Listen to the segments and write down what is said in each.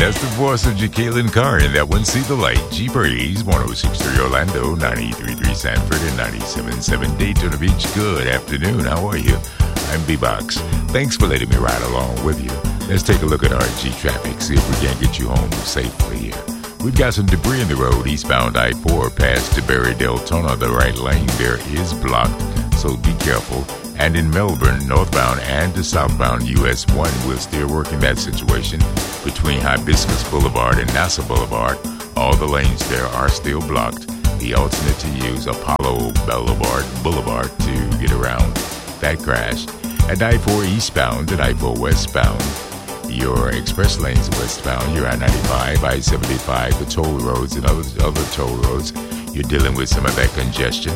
That's the voice of Jacqueline Carr in that one, See the Light. G-Breeze, 106.3 Orlando, 93.3 Sanford, and 97.7 Daytona Beach. Good afternoon. How are you? I'm B-Box. Thanks for letting me ride along with you. Let's take a look at RG traffic, see if we can't get you home safely here. We've got some debris in the road. Eastbound I-4 past DeBerry Deltona. The right lane there is blocked, so be careful. And in Melbourne, northbound and the southbound US 1, we're still working that situation between Hibiscus Boulevard and NASA Boulevard. All the lanes there are still blocked. The alternate to use Apollo Boulevard to get around that crash. At I-4 eastbound and I-4 westbound, your express lanes westbound, you're at 95, I-75, the toll roads and other toll roads, you're dealing with some of that congestion.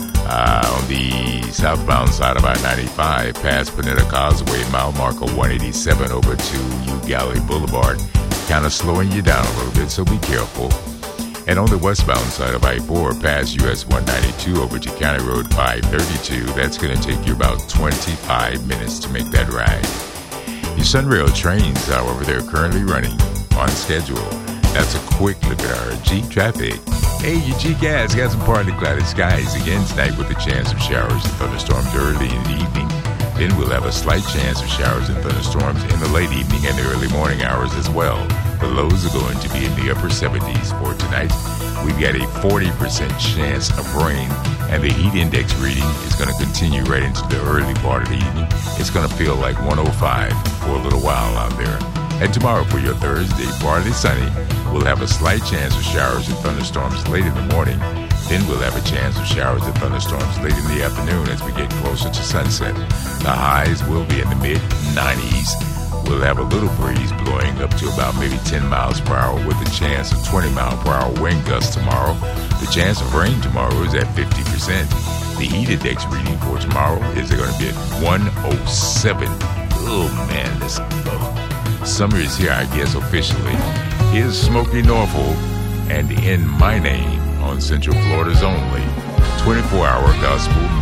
On the southbound side of I-95, past Panetta Causeway, mile marker 187 over to Ugalli Boulevard, kind of slowing you down a little bit, so be careful. And on the westbound side of I-4, past US 192 over to County Road 532, that's going to take you about 25 minutes to make that ride. Your Sunrail trains, however, they're currently running on schedule. That's a quick look at our G traffic. Hey, your G-Gas got some partly cloudy skies again tonight with a chance of showers and thunderstorms early in the evening. Then we'll have a slight chance of showers and thunderstorms in the late evening and the early morning hours as well. The lows are going to be in the upper 70s for tonight. We've got a 40% chance of rain, and the heat index reading is going to continue right into the early part of the evening. It's going to feel like 105 for a little while out there. And tomorrow for your Thursday, partly sunny. We'll have a slight chance of showers and thunderstorms late in the morning. Then we'll have a chance of showers and thunderstorms late in the afternoon as we get closer to sunset. The highs will be in the mid-90s. We'll have a little breeze blowing up to about maybe 10 miles per hour with a chance of 20 mile per hour wind gusts tomorrow. The chance of rain tomorrow is at 50%. The heat index reading for tomorrow is going to be at 107. Oh man, this summer is here, I guess, officially. Here's Smokey Norfolk and In My Name on Central Florida's only 24-hour gospel